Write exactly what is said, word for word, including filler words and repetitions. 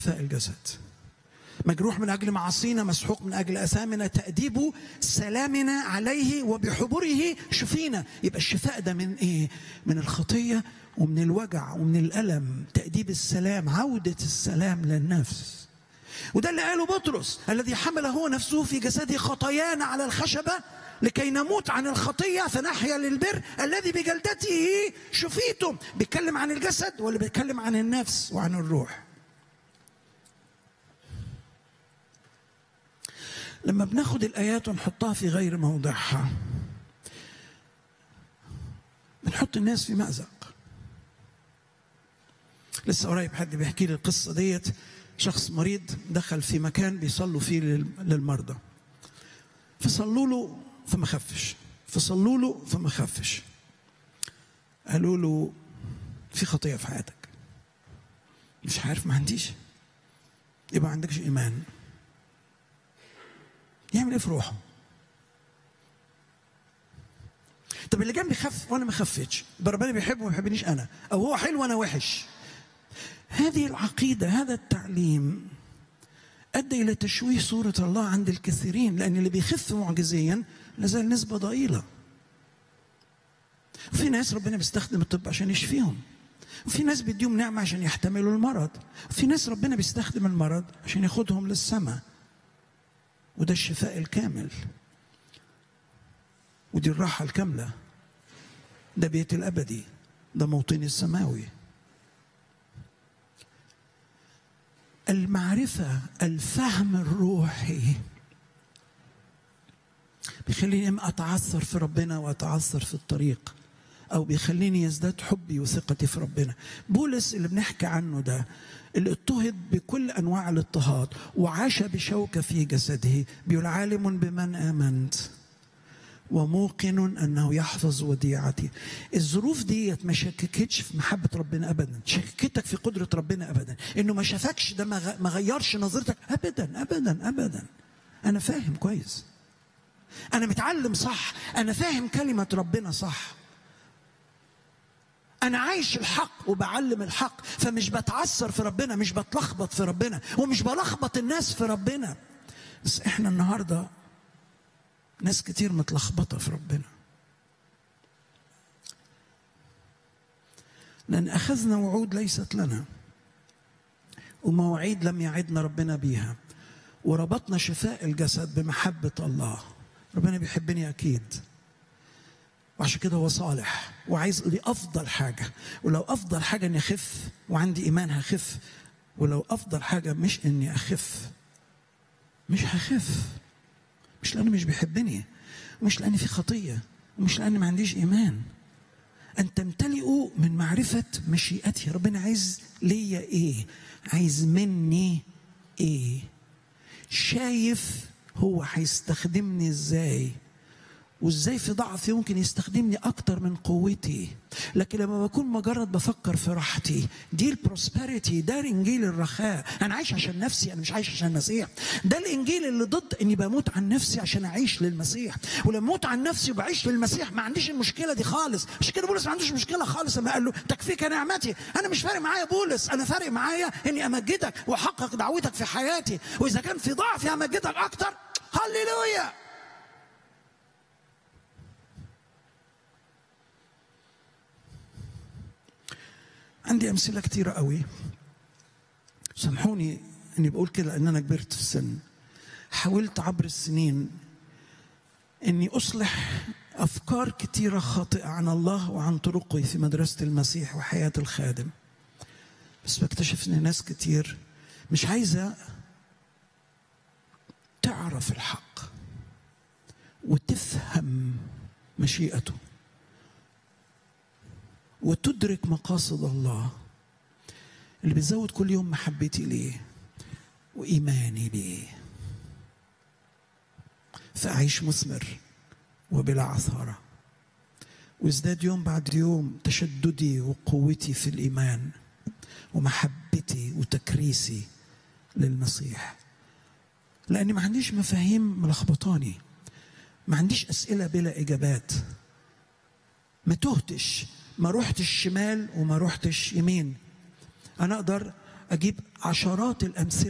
الجسد، مجروح من أجل معاصينا، مسحوق من أجل أثامنا، تأديب سلامنا عليه وبحبره شفينا. يبقى الشفاء ده من إيه؟ من الخطية ومن الوجع ومن الألم. تأديب السلام، عودة السلام للنفس. وده اللي قاله بطرس: الذي حمل هو نفسه في جسده خطايانا على الخشبة لكي نموت عن الخطية فنحيا للبر الذي بجلدته شفيتم. بيتكلم عن الجسد ولا بيتكلم عن النفس وعن الروح؟ لما بناخد الآيات ونحطها في غير موضعها بنحط الناس في مأزق. لسه قريب حد بيحكي لي القصة ديت. شخص مريض دخل في مكان بيصلوا فيه للمرضى، فصلوا له فما خفش، فصلوا له فما خفش. قالوا له في خطية في حياتك. مش عارف، ما عنديش. يبقى ما عندكش إيمان. يعمل ايه في روحه؟ طب اللي جنبي خف وانا ما خفتش، يبقى ربنا بيحبه وما بيحبنيش انا، او هو حلو وانا وحش. هذه العقيده، هذا التعليم ادى الى تشويه صوره الله عند الكثيرين، لان اللي بيخف معجزيا لازال نسبه ضئيله. وفي ناس ربنا بيستخدم الطب عشان يشفيهم، وفي ناس بيديهم نعمه عشان يحتملوا المرض، وفي ناس ربنا بيستخدم المرض عشان ياخدهم للسماء. وده الشفاء الكامل، ودي الراحة الكاملة، ده بيت الأبدي، ده موطن السماوي. المعرفة، الفهم الروحي بيخليني أتعثر في ربنا وأتعثر في الطريق، أو بيخليني يزداد حبي وثقتي في ربنا. بولس اللي بنحكي عنه ده، اللي اضطهد بكل أنواع الاضطهاد وعاش بشوكة في جسده، بيقول: عالم بمن آمنت وموقن أنه يحفظ وديعتي. الظروف ديت ما شككتش في محبة ربنا أبدا، شككتك في قدرة ربنا أبدا. إنه ما شافكش ده ما غيرش نظرتك أبدا أبدا أبدا. أنا فاهم كويس، أنا متعلم صح، أنا فاهم كلمة ربنا صح، أنا عايش الحق وبعلم الحق، فمش بتعثر في ربنا، مش بتلخبط في ربنا، ومش بلخبط الناس في ربنا. بس إحنا النهاردة ناس كتير متلخبطة في ربنا، لأن أخذنا وعود ليست لنا، ومواعيد لم يعدنا ربنا بيها، وربطنا شفاء الجسد بمحبة الله. ربنا بيحبني أكيد، وعشان كده هو صالح وعايز لي أفضل حاجة. ولو أفضل حاجة إني أخف وعندي إيمان هخف، ولو أفضل حاجة مش إني أخف مش هخف. مش لأنه مش بيحبني، ومش لأني في خطية، ومش لأني ما عنديش إيمان. أن تمتلئوا من معرفة مشيئته. ربنا عايز ليا إيه؟ عايز مني إيه؟ شايف هو هيستخدمني إزاي، وإزاي في ضعفي ممكن يستخدمني أكتر من قوتي. لكن لما بكون مجرد بفكر في راحتي، دي البروسبريتي، ده الإنجيل الرخاء. أنا عايش عشان نفسي، أنا مش عايش عشان المسيح. ده الإنجيل اللي ضد إني بموت عن نفسي عشان أعيش للمسيح. ولما أموت عن نفسي وبعيش للمسيح ما عنديش المشكلة دي خالص. عشان كده بولس ما عندوش مشكلة خالص لما قال له: تكفيك نعمتي. أنا مش فارق معايا بولس، أنا فارق معايا إني أمجدك وأحقق دعوتك في حياتي، وإذا كان في ضعفي أمجدك أكتر. هللويا. عندي أمثلة كتيرة قوي، سامحوني أني بقول كده لأن أنا كبرت في السن. حاولت عبر السنين أني أصلح أفكار كتيرة خاطئة عن الله وعن طرقه في مدرسة المسيح وحياة الخادم، بس بكتشف أن ناس كتير مش عايزة تعرف الحق وتفهم مشيئته وتدرك مقاصد الله، اللي بيزود كل يوم محبتي ليه وإيماني بيه، فأعيش مثمر وبلا عثارة، وازداد يوم بعد يوم تشددي وقوتي في الإيمان ومحبتي وتكريسي للمسيح. لأني ما عنديش مفاهيم ملخبطاني، ما عنديش أسئلة بلا إجابات، ما تهتش، ما روحتش شمال وما روحتش يمين. أنا أقدر اجيب عشرات الامثله